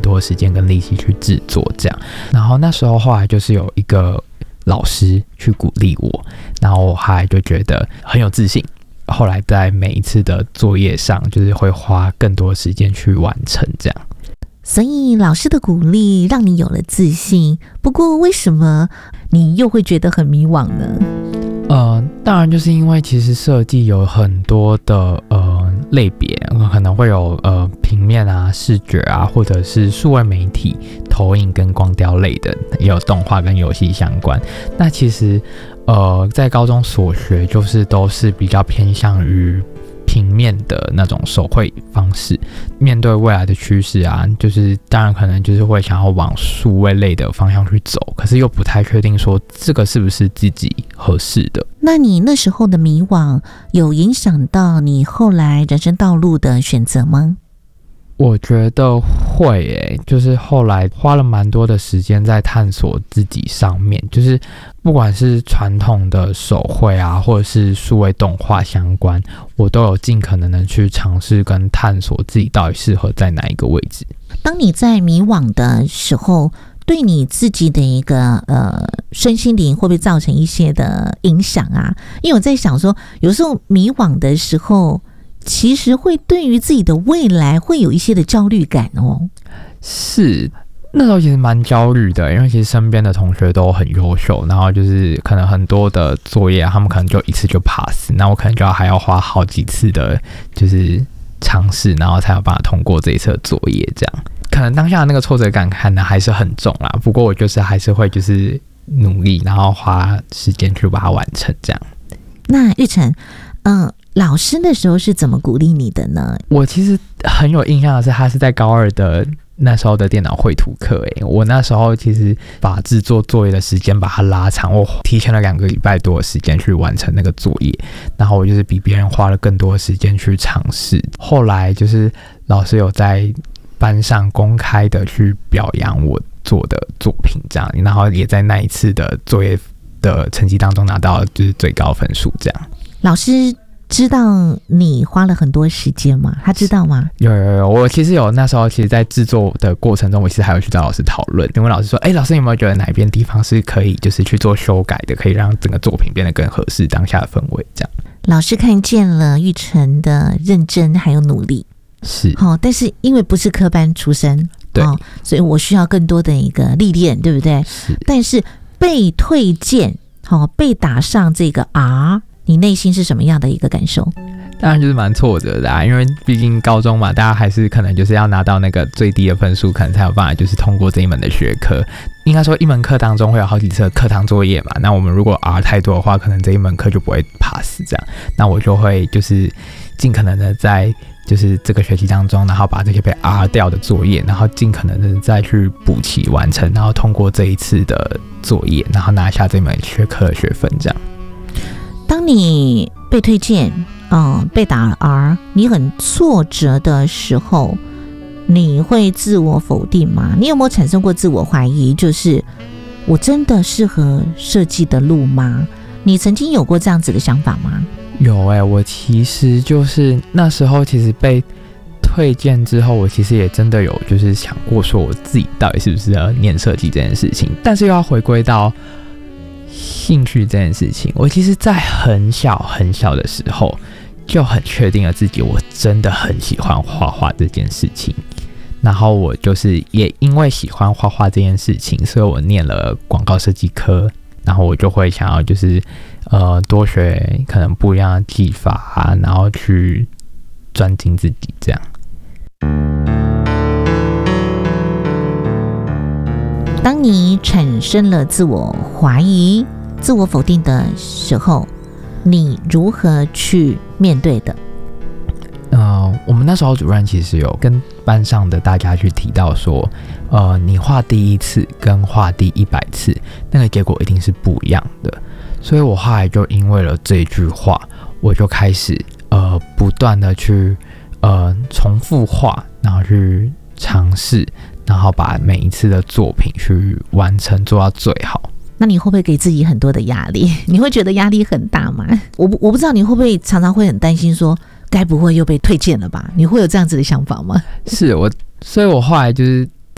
多时间跟力气去制作这样。然后那时候后来就是有一个老师去鼓励我，然后我后来就觉得很有自信，后来在每一次的作业上就是会花更多时间去完成这样。 所以老师的鼓励让你有了自信，不过为什么你又会觉得很迷惘呢？ 当然就是因为其实设计有很多的类别，可能会有平面啊、视觉啊，或者是数位媒体、投影跟光雕类的，也有动画跟游戏相关。那其实在高中所学就是都是比较偏向于平面的那种手绘方式。面对未来的趋势啊，就是当然可能就是会想要往数位类的方向去走，可是又不太确定说这个是不是自己合适的。 那你那时候的迷惘有影响到你后来人生道路的选择吗？ 我觉得会耶，就是后来花了蛮多的时间在探索自己上面，就是不管是传统的手绘啊，或者是数位动画相关，我都有尽可能的去尝试跟探索自己到底适合在哪一个位置。 当你在迷惘的时候，对你自己的一个身心灵会不会造成一些的影响啊？因为我在想说，有时候迷惘的时候，其实会对于自己的未来会有一些的焦虑感哦。 是，那时候其实蛮焦虑的，因为其实身边的同学都很优秀，然后就是可能很多的作业他们可能就一次就 pass， 那我可能还要花好几次的就是尝试，然后才有办法通过这一次的作业这样。可能当下的那个挫折感可能还是很重啦，不过我就是还是会就是努力，然后花时间去把它完成这样。 那玉成，老师那时候是怎么鼓励你的呢？我其实很有印象的是，他是在高二的那时候的电脑绘图课。我那时候其实把制作作业的时间把它拉长，我提前了2个礼拜多的时间去完成那个作业，然后我就是比别人花了更多的时间去尝试。后来就是老师有在班上公开的去表扬我做的作品这样，然后也在那一次的作业的成绩当中拿到就是最高分数这样。 老师知道你花了很多时间吗？他知道吗？ 有，我其实有那时候其实在制作的过程中，我其实还有去找老师讨论，因为老师说老师有没有觉得哪边地方是可以就是去做修改的，可以让整个作品变得更合适当下的氛围这样。 老师看见了玉成的认真还有努力， 是但是因为不是科班出身， 对， 所以我需要更多的一个历练，对不对？但是被推荐，被打上这个 R， 你内心是什么样的一个感受？ 当然就是蛮挫折的因为毕竟高中嘛，大家还是可能就是要拿到那个最低的分数，可能才有办法就是通过这一门的学科。应该说一门课当中会有好几次的课堂作业嘛，那我们如果 R 太多的话，可能这一门课就不会 pass 这样。那我就会就是尽可能的在就是这个学期当中，然后把这些被 R 掉的作业，然后尽可能的再去补齐完成，然后通过这一次的作业，然后拿下这门学科的学分这样。 当你被推荐被打 R， 你很挫折的时候，你会自我否定吗？你有没有产生过自我怀疑，就是我真的适合设计的路吗？你曾经有过这样子的想法吗？ 有我其实就是那时候其实被推荐之后，我其实也真的有就是想过说我自己到底是不是要念设计这件事情，但是又要回归到兴趣这件事情。我其实在很小很小的时候就很确定了自己我真的很喜欢画画这件事情，然后我就是也因为喜欢画画这件事情，所以我念了广告设计科，然后我就会想要就是多学可能不一样的技法然后去专精自己这样。 当你产生了自我怀疑、自我否定的时候，你如何去面对的？ 我们那时候主任其实有跟班上的大家去提到说，你画第一次跟画第100次，那个结果一定是不一样的。所以我后来就因为了这句话，我就开始不断的去重复画，然后去尝试，然后把每一次的作品去完成做到最好。 那你会不会给自己很多的压力？你会觉得压力很大吗？我不知道你会不会常常会很担心说该不会又被推荐了吧？你会有这样子的想法吗？ 是所以我后来就是